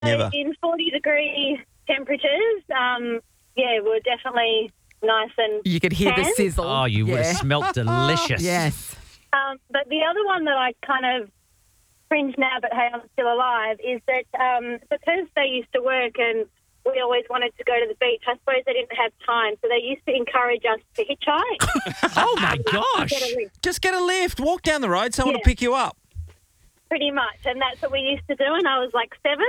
Never. In 40-degree temperatures, we're definitely nice and You could hear the tan. sizzle. Oh, you would have smelt delicious. Yes. But the other one that I kind of cringe now, but hey, I'm still alive, is that because they used to work and we always wanted to go to the beach, I suppose they didn't have time, so they used to encourage us to hitchhike. Oh, my gosh. Get a lift. Just get a lift. Walk down the road. Someone will Yeah. pick you up. Pretty much, and that's what we used to do, and I was like 7.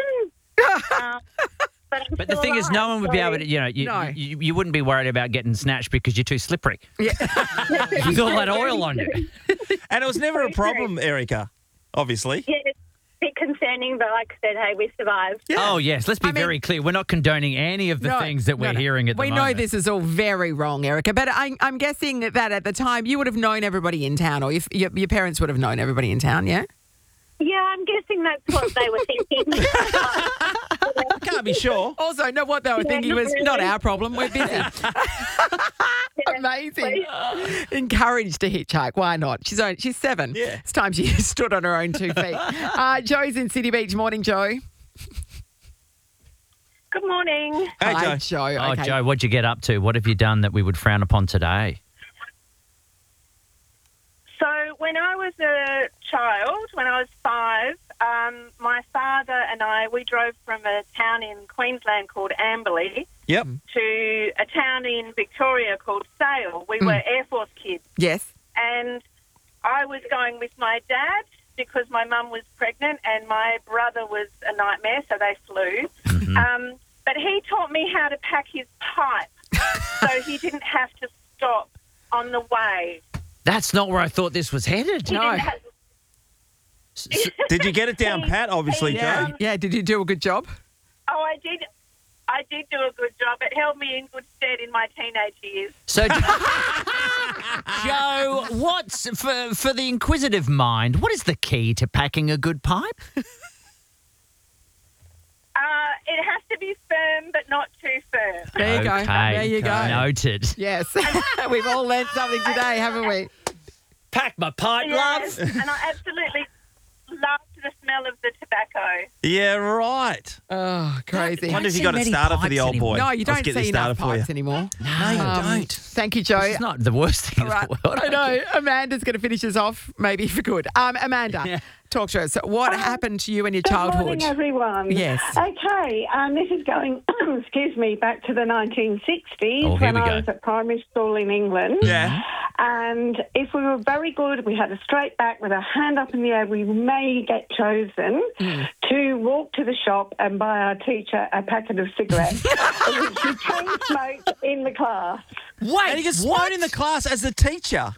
But But the thing is, no one would be able to, No. you wouldn't be worried about getting snatched because you're too slippery. Yeah. With all that oil on you. And it was never a problem, Erica, obviously. Yeah, it's a bit concerning, but like I said, hey, we survived. Oh, yes. Let's be I mean- very clear. We're not condoning any of the things that we're hearing at the we moment. know this is all very wrong, Erica, but I'm guessing that at the time you would have known everybody in town, or if your parents would have known everybody in town, yeah? Yeah, I'm guessing that's what they were thinking. I can't be sure. Also, no, what they were thinking not was really. not our problem. We're busy. Amazing. Encouraged to hitchhike. Why not? She's 7. Yeah. It's time she stood on her own 2 feet. Joe's in City Beach. Morning, Joe. Good morning. Hey, Hi, Joe. Joe. Oh, Okay. Joe, what'd you get up to? What have you done that we would frown upon today? So when I was a child, when I was 5, my father and we drove from a town in Queensland called Amberley Yep. to a town in Victoria called Sale. We were Air Force kids. Yes. And I was going with my dad because my mum was pregnant and my brother was a nightmare, so they flew. But he taught me how to pack his pipe so he didn't have to stop on the way. That's not where I thought this was headed. He No. didn't have- Did you get it down pat, obviously, Yeah. Joe? Yeah. Did you do a good job? Oh, I did. I did do a good job. It held me in good stead in my teenage years. So, Joe, what's for the inquisitive mind? What is the key to packing a good pipe? It has to be firm, but not too firm. There you go. Okay, There you go. Noted. Yes. We've all learned something today, haven't we? Pack my pipe, Yes, love. and I absolutely loved the smell of the tobacco. Yeah, right. Oh, crazy. Wonder if you see got it many started for the pipes old boy. No, you Let's don't get this see started enough for you. pipes anymore. No, you don't. Thank you, Joe. It's not the worst thing Right. in the world. I know. Amanda's going to finish us off, maybe if you could. Amanda, talk to us. What happened to you in your Good childhood? morning, everyone. Yes. Okay, this is going, excuse me, back to the 1960s Oh, here when we I go. was at primary school in England. Yeah. And if we were very good, we had a straight back with a hand up in the air, we may get chosen to walk to the shop and buy our teacher a packet of cigarettes, which she chain smoked in the class. Wait, And you get smote in the class as the teacher.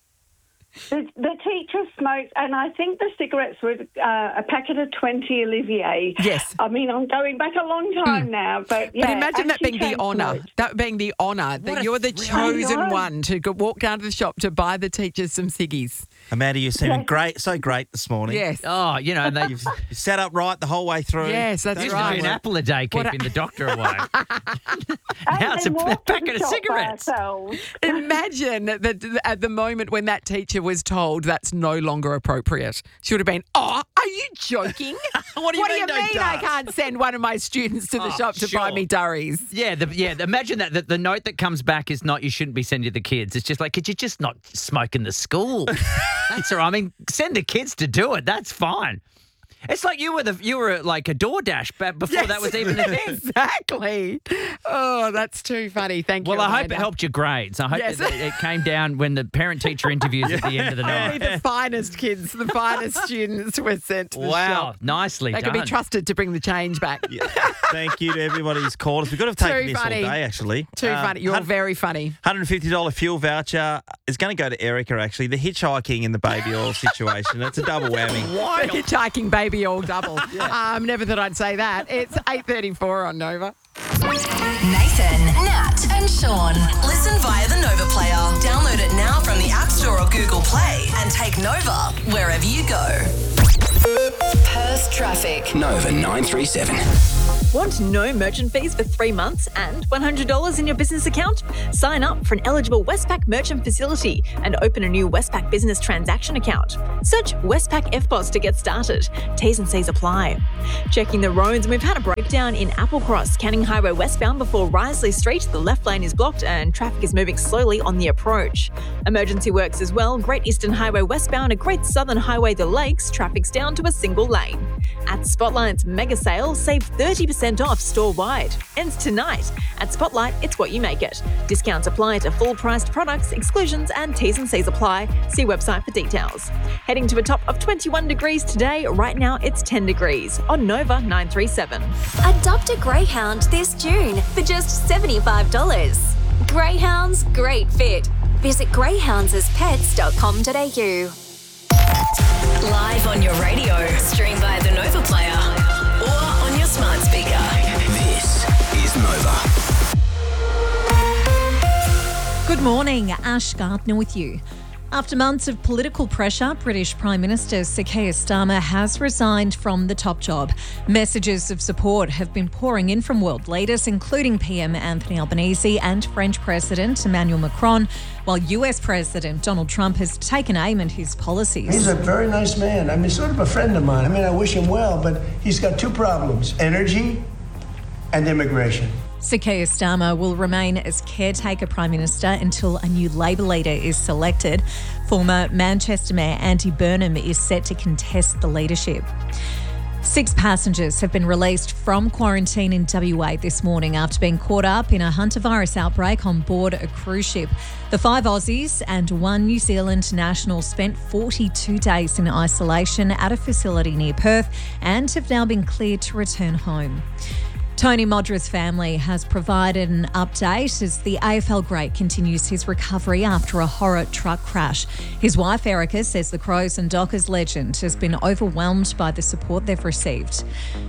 The teacher smoked, and I think the cigarettes were a packet of 20 Olivier. Yes. I mean, I'm going back a long time now, but yeah. But imagine that and being she the chain honour. smoked. That being the honour What that a you're the thrill. chosen I know. one to go walk down to the shop to buy the teachers some ciggies. Amanda, you're sounding great, so great this morning. Yes. Oh, and they You sat up right the whole way through. Yes, that's used to right. be an apple a day What keeping the doctor away. And Now it's a then walked to packet the of shop by cigarettes. ourselves. Imagine that at the moment when that teacher was told that's no longer appropriate. She would have been, are you joking? What do you mean no I dust? can't send one of my students to the shop to buy sure. me durries? Yeah, imagine that the note that comes back is not you shouldn't be sending the kids. It's just like, could you just not smoke in the school? That's all right. I mean, send the kids to do it. That's fine. It's like you were like a DoorDash back before that was even a thing. Exactly. Oh, that's too funny. Thank you. Well, I hope Amanda. it helped your grades. I hope Yes. that it came down when the parent-teacher interviews at the end of the Only night. the finest kids, the finest students were sent to the Wow, shop. nicely They done. could be trusted to bring the change back. Yeah. Thank you to everybody who's called us. We've got to have taken Too this funny. all day, actually. Too funny. You're very funny. $150 fuel voucher is going to go to Erica, actually. The hitchhiking and the baby oil situation. It's a double whammy. The hitchhiking baby all double. Never thought I'd say that. It's 8:34 on Nova. Nathan, Nat, and Sean. Listen via the Nova Player. Download it now from the App Store or Google Play and take Nova wherever you go. Perth traffic. Nova 937. Want no merchant fees for 3 months and $100 in your business account? Sign up for an eligible Westpac merchant facility and open a new Westpac business transaction account. Search Westpac FBOS to get started. T's and C's apply. Checking the roads, we've had a breakdown in Applecross, Canning Highway westbound before Risley Street. The left lane is blocked and traffic is moving slowly on the approach. Emergency works as well. Great Eastern Highway westbound and Great Southern Highway the Lakes, traffic's down to a single lane. At Spotlight's mega sale, save 30% off store-wide. Ends tonight. At Spotlight, it's what you make it. Discounts apply to full-priced products, exclusions and T's and C's apply. See website for details. Heading to a top of 21 degrees today. Right now, it's 10 degrees on Nova 937. Adopt a greyhound this June for just $75. Greyhounds, great fit. Visit greyhoundsaspets.com.au. Live on your radio, stream via the Nova Player, or on your smart speaker. This is Nova. Good morning, Ash Gardner with you. After months of political pressure, British Prime Minister Sir Keir Starmer has resigned from the top job. Messages of support have been pouring in from world leaders, including PM Anthony Albanese and French President Emmanuel Macron, while US President Donald Trump has taken aim at his policies. He's a very nice man. I mean, sort of a friend of mine. I mean, I wish him well, but he's got two problems: energy and immigration. Sir Keir Starmer will remain as caretaker Prime Minister until a new Labor leader is selected. Former Manchester Mayor Andy Burnham is set to contest the leadership. 6 passengers have been released from quarantine in WA this morning after being caught up in a hantavirus outbreak on board a cruise ship. The 5 Aussies and 1 New Zealand national spent 42 days in isolation at a facility near Perth and have now been cleared to return home. Tony Modra's family has provided an update as the AFL great continues his recovery after a horror truck crash. His wife Erica says the Crows and Dockers legend has been overwhelmed by the support they've received.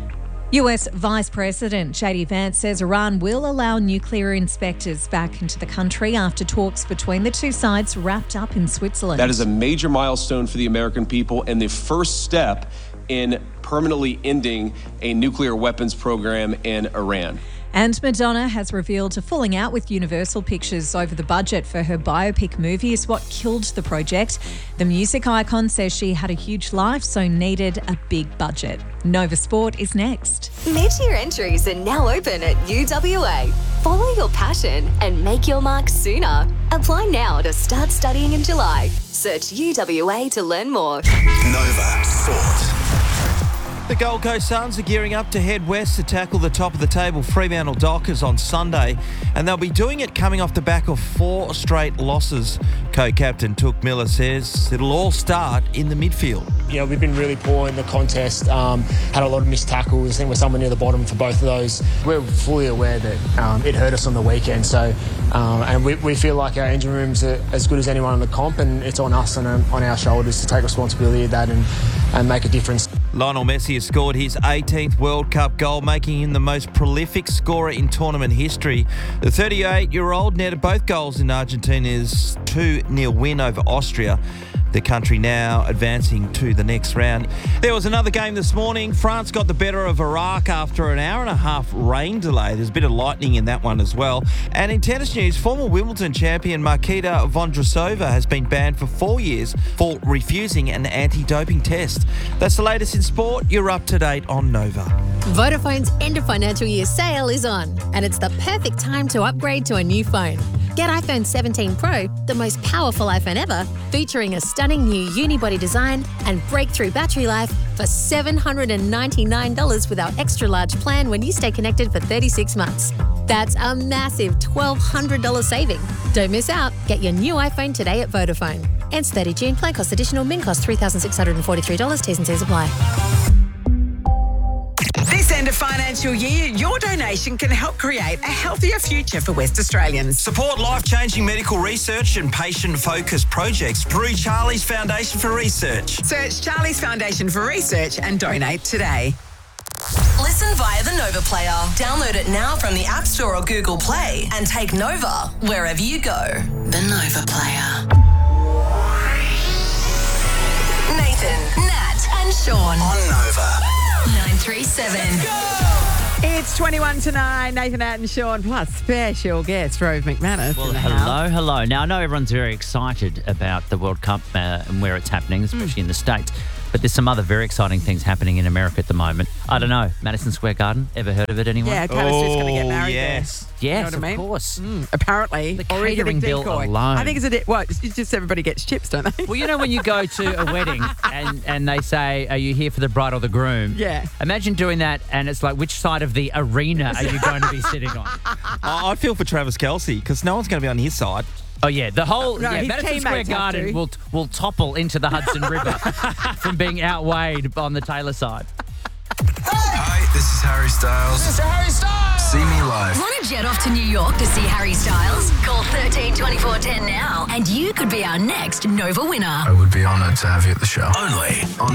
US Vice President JD Vance says Iran will allow nuclear inspectors back into the country after talks between the two sides wrapped up in Switzerland. That is a major milestone for the American people and the first step in permanently ending a nuclear weapons program in Iran. And Madonna has revealed a falling out with Universal Pictures over the budget for her biopic movie is what killed the project. The music icon says she had a huge life, so needed a big budget. Nova Sport is next. Mid-year entries are now open at UWA. Follow your passion and make your mark sooner. Apply now to start studying in July. Search UWA to learn more. Nova Sport. The Gold Coast Suns are gearing up to head west to tackle the top of the table Fremantle Dockers on Sunday, and they'll be doing it coming off the back of 4 straight losses. Co-captain Touk Miller says it'll all start in the midfield. You know, we've been really poor in the contest, had a lot of missed tackles. I think we're somewhere near the bottom for both of those. We're fully aware that it hurt us on the weekend, so and we feel like our engine room's as good as anyone in the comp, and it's on us and on our shoulders to take responsibility of that and make a difference. Lionel Messi has scored his 18th World Cup goal, making him the most prolific scorer in tournament history. The 38-year-old netted both goals in Argentina's 2-0 win over Austria. The country now advancing to the next round. There was another game this morning. France got the better of Iraq after an hour-and-a-half rain delay. There's a bit of lightning in that one as well. And in tennis news, former Wimbledon champion Marketa Vondrousova has been banned for 4 years for refusing an anti-doping test. That's the latest in sport. You're up to date on Nova. Vodafone's end of financial year sale is on, and it's the perfect time to upgrade to a new phone. Get iPhone 17 Pro, the most powerful iPhone ever, featuring a stunning new unibody design and breakthrough battery life for $799 with our extra large plan when you stay connected for 36 months. That's a massive $1,200 saving. Don't miss out. Get your new iPhone today at Vodafone. Ends 30 June. Plan cost additional. Min cost $3,643. T's and C's apply. This end of financial year, your donation can help create a healthier future for West Australians. Support life-changing medical research and patient-focused projects through Charlie's Foundation for Research. Search Charlie's Foundation for Research and donate today. Listen via the Nova Player. Download it now from the App Store or Google Play and take Nova wherever you go. The Nova Player. Nathan, Nat and Sean. On Nova. 937. It's It's 21 to 9. Nathan, Nat and Sean, plus special guest Rove McManus. Well, in the house. hello. Now, I know everyone's very excited about the World Cup and where it's happening, especially in the States. But there's some other very exciting things happening in America at the moment. I don't know. Madison Square Garden. Ever heard of it, anyone? Yeah, Taylor Swift's going to get married yes. there. Yes, You know what I mean? of course. Apparently. The Or is it a catering bill decoy? alone. I think it's just everybody gets chips, don't they? Well, you know when you go to a wedding and they say, are you here for the bride or the groom? Yeah. Imagine doing that and it's like, which side of the arena are you going to be sitting on? I feel for Travis Kelce because no one's going to be on his side. Oh, yeah. The whole No, his Madison Square teammates have Garden to. will topple into the Hudson River from being outweighed on the Taylor side. Hi, this is Harry Styles. Mr. Harry Styles! See me live. Want to jet off to New York to see Harry Styles? Call 13 24 10 now, and you could be our next Nova winner. I would be honoured to have you at the show. Only on